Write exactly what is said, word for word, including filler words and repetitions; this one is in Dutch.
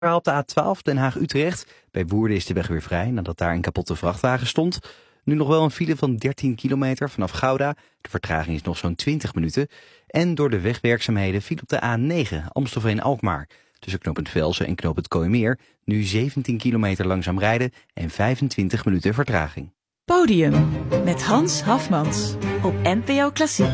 Op de A twaalf Den Haag-Utrecht. Bij Woerden is de weg weer vrij nadat daar een kapotte vrachtwagen stond. Nu nog wel een file van dertien kilometer vanaf Gouda. De vertraging is nog zo'n twintig minuten. En door de wegwerkzaamheden viel op de A negen Amstelveen-Alkmaar. Tussen knooppunt Velsen en knooppunt Kooimeer nu zeventien kilometer langzaam rijden en vijfentwintig minuten vertraging. Podium met Hans Hafmans op N P O Klassiek.